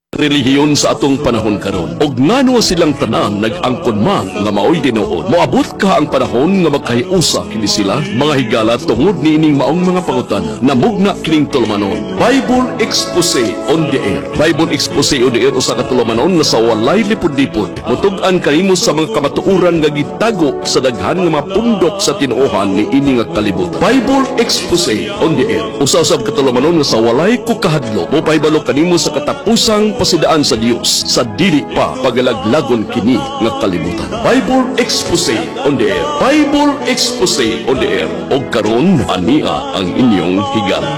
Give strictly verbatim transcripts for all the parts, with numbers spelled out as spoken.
relihiyon sa atong panahon karon. Og ngano silang tanan nag-angkon man nga maoy tinuod. Moabot ka ang panahon nga magkahiusa kini sila mga higala tungod niining maong mga pangutana. Namugna kining tulumanon. Bible Expose on the Air. Bible Expose on the Air usa ka tulumanon nga sa walay lipod-lipod. Mutug-an kanimo sa mga kamatuoran nga gitago sa daghan nga mga pundok sa tinuohan ni ini nga kalibutan. Bible Expose on the Air. Usa-usab ka tulumanon nga sa walay kukahadlo. Mo pahibalo kanimo sa katapusang pasidaan sa Dios sa dili pa pagalaglagon kini nga kalibutan. Bible Expose on the Air. Bible Expose on the Air. Og karon ania ang inyong higala.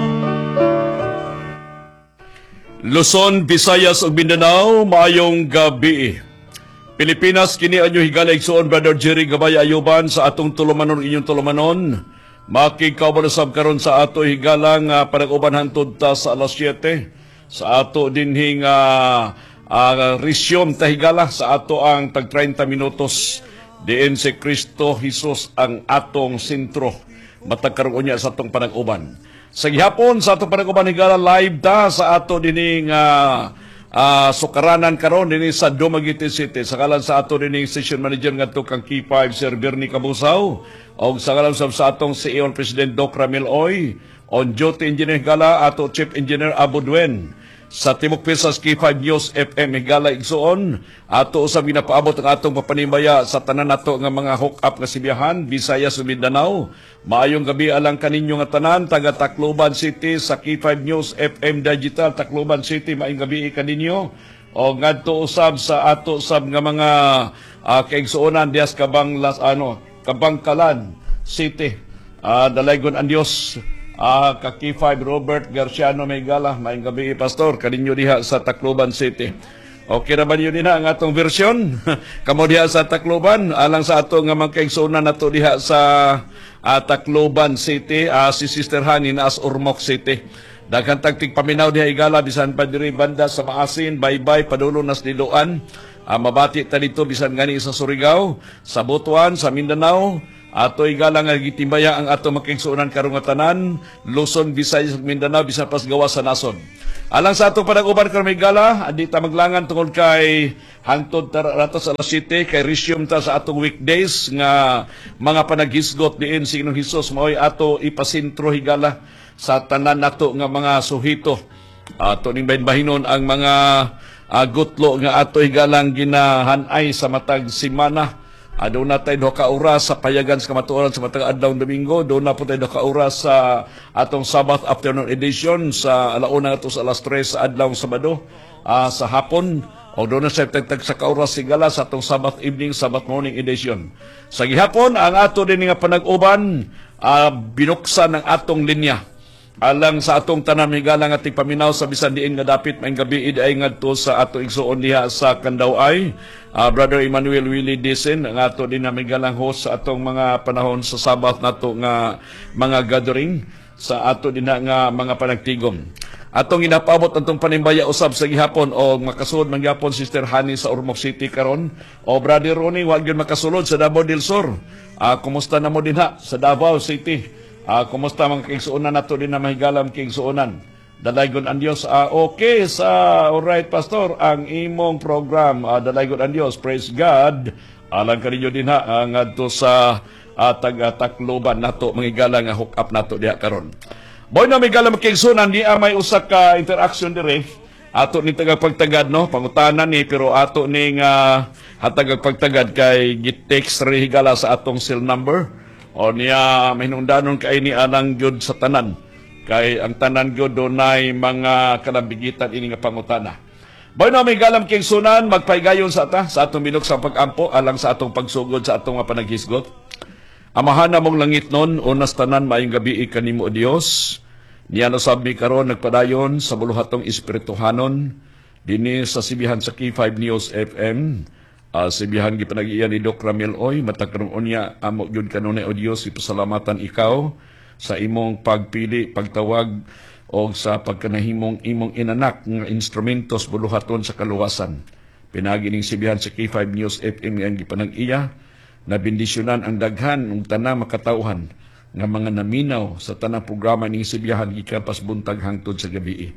Luzon, Visayas ug Mindanao, maayong gabi. Pilipinas, kini anyo higala igsuon Brother Jerry Gabay Ayuban sa atong tulumanon inyong tulumanon. Makikawalasab karon sa ato higala nga panag-uban hantud ta sa alas siyete. Sa ato dinhing uh, uh, resume tahigala sa ato ang tag thirty minutos diin si Kristo Jesus ang atong sentro matagkaroon niya sa atong panag-uban. Sa gihapon sa atong panag-uban higala live ta sa ato dinhing uh, uh, sukaranan karon dinhi sa Dumaguete City sa kalan sa ato dinhing station manager ngadto kang K five Sir Bernie Cabusaw og sa kalan sa atong C E O President Doc Ramil Oy. On duty engineer higala ato Chief Engineer Abu Duen. Sa Timok Pisas K five News F M higala igsuon ato usab ginapaabot ang atong papanimaya sa tanan nato nga mga hook up nga sibiyahan Visayas ug Mindanao. Maayong gabi alang kaninyo nga tanan taga Tacloban City sa K five News F M Digital Tacloban City maayong gabi kaninyo. O ngadto usab sa ato sab nga mga uh, kaigsuonan dias kabang las ano Kabangkalan City. Uh, dalaygon ang Dios. Ah, ka K five Robert Garciano Maygala, maayong gabi pastor kaninyo diha sa Tacloban City. Okay ra ba niyo dinha ang atong version? Kamo diha sa Tacloban alang sa ato nga magkaigsuonan nato diha sa uh, Tacloban City, uh, si Sister Hani na as Ormoc City. Daghan tagtig paminaw diha higala bisan pa diri banda sa Maasin, Baybay, Padulo nas Liloan. Uh, mabati ta dito bisan gani sa Surigao, sa Butuan, sa Mindanao. Ato higala nga gitimbaya ang ato makigsuonan karong nga tanan, Luzon, Visayas ug Mindanao bisan pas gawas sa nason. Alang sa ato panag-uban karon higala, adi ta maglangan tungod kay hangtod rato sa alas siyete kay resume ta sa atong weekdays nga mga panaghisgot diin si Ginoong Hesus maoy ato ipasentro higala sa tanan nato nga mga suhito. Ato ning bahin-bahinon ang mga uh, gutlo nga ato higalang ginahanay sa matag semana. Uh, doon na tayo doon ka oras sa payagan sa kamatuoran sa matag adlaw Domingo. Doon na po tayo doon ka oras sa atong Sabbath afternoon edition sa alauna ito sa alas tres sa adlaw Sabado uh, sa hapon. O doon na sa tagtag sa kauras sigala sa atong Sabbath evening, Sabbath morning edition. Sa gihapon, ang ato din nga panag-uban, uh, binuksan ng atong linya. Alang sa atong tanan higala nga tigpaminaw sa bisan diin nga dapit maayong gabi iday ngadto sa ato igsuon diha sa Kandaway. Uh, Brother Emmanuel Willie Disen ang ato din na migalang host sa atong mga panahon sa Sabbath nato nga mga gathering sa ato din nga mga panagtigom. Atong ginapabot atong panimbaya usab sa gihapon o makasulod man gyapon Sister Hani sa Ormoc City karon. O Brother Ronnie wa gyud makasulod sa Davao del Sur. Uh, kumusta na mo dinha sa Davao City? Ah, uh, kumusta mga kigsuonan nato din na mahigalam kigsuonan? Dalaygon ang Dios. Ah, uh, okay sa alright pastor ang imong program. Ah, uh, dalaygon ang Dios. Praise God. Alang kaninyo din ha ang adto sa uh, taga-Tacloban nato manghigala nga hook up nato diha karon. Boy na mihigalam kigsuonan di may usa ka interaction dire. Ato ni tagapagtagad no, pangutanan ni pero ato ning uh, hatag pagtagad kay gitext re higala sa atong cell number. O niya mahinungdanon kay ni anang gyud sa tanan kay ang tanan gyud dunay mga kalabigitan ini nga pangutana. Boy na may galam king sunan magpaygayon sa ata sa atong minok sa pag-ampo alang sa atong pagsugod sa atong nga panaghisgot. Amahan na mong langit nun unas tanan maayong gabi kanimo o Dios. Niya no sabmi karon nagpadayon sa buluhatong espirituhanon dinhi sa sibihan sa K five News F M. Uh, sibihan gipanag-iya ni Doc Ramil Oy matagkaroon niya amo gyud kanunay o Dios ipasalamatan ikaw sa imong pagpili pagtawag o sa pagkanahimong imong inanak nga instrumentos buluhaton sa kaluwasan. Pinagi ning sibihan sa K five News F M ang gipanag-iya na bendisyonan ang daghan ng tanang makatauhan nga mga naminaw sa tanang programa ning sibihan gikan pas buntag hangtod sa gabi.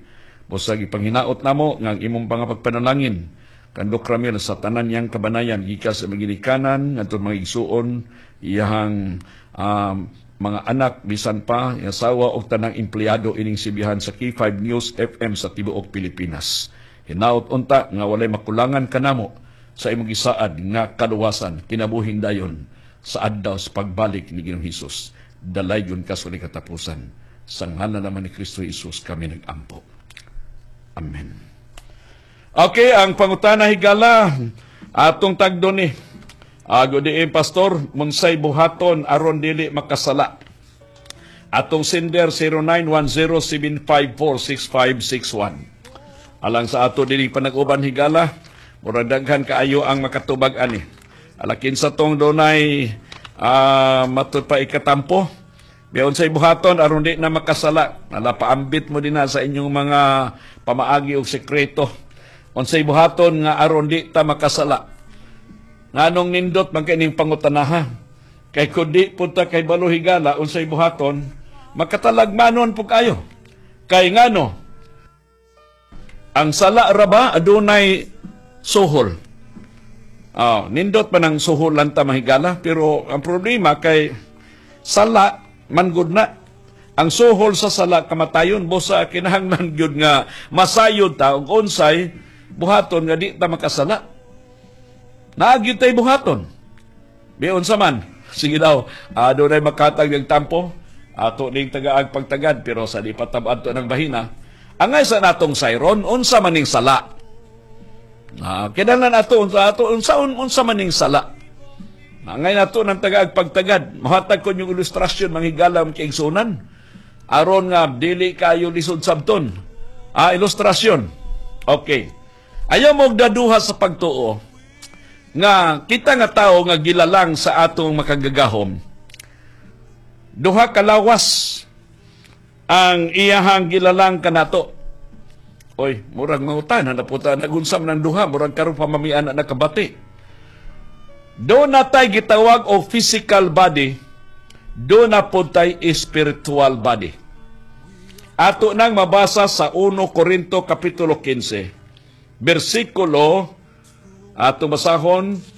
Busag ipanghinaot namo nga ang imong pangapagpanalangin kandok Ramil sa tanan niyang kabanayan gikas sa maginikanan ngadto mga igsuon iyahang um, mga anak bisan pa yung asawa og tanang empleyado ining sibihan sa K five News F M sa tibuok Pilipinas. Hinaot unta nga walay makulangan kanamo sa imong gisaad nga kaluwasan kinabuhing dayon sa adlaw sa pagbalik ni Ginoong Hesus. Dalaygon ka sa katapusan. Sa ngalan naman ni Kristo Jesus kami nag-ampo. Amen. Okay, ang pangutana higala atong tagdo ni ago di pastor munsay buhaton aron dili makasala. Atong sender zero nine one zero seven five four six five six one. Alang sa ato dili panag-uban higala, murag daghan kaayo ang makatubag ani. Alakin sa tong dunay uh, matud pa ikatampo. Biyon sa buhaton aron di na makasala. Nalapaambit mo din na sa inyong mga pamaagi o sekreto. Unsay buhaton nga aron di ta makasala. Nganong nindot man kining pangutanaha. Kay kundi punta kay balo higala unsay buhaton makatalagmanon pug kayo. Kay ngano ang sala ra ba adunay suhol. Ah, nindot man ang suhol lang ta mahigala pero ang problema kay sala manggod na. Ang suhol sa sala kamatayon bosa kinahanglan gyud nga masayod ta og unsay buhaton nga di ta makasala. Naagyo tay buhaton. Biyon sa man. Sige daw, uh, doon ay makatag ng tampo. Ato ning tagaag pagtagad pero sa di patabad to ng bahina. Angay sa natong sayron unsa maning sala. Ah, kinahanglan ato unsa ato unsa unsa maning sala. Angay nato ng tagaag pagtagad. Mahatag ko yung ilustrasyon manghigalam kay igsunan. Aron nga dili kayo lisod sabton. Ah, ilustrasyon. Okay. Ayaw mo daduha sa pagtuo nga kita nga tao nga gilalang sa atong makagagahom. Duha kalawas ang iyahang gilalang kanato. Oy, murag mangutan na puta nagunsam ng duha, murag karon pamamian na nakabati. Do na tay gitawag o physical body, do na pud tay spiritual body. Ato nang mabasa sa First Corinto kapitulo fifteen, bersikulo ato basahon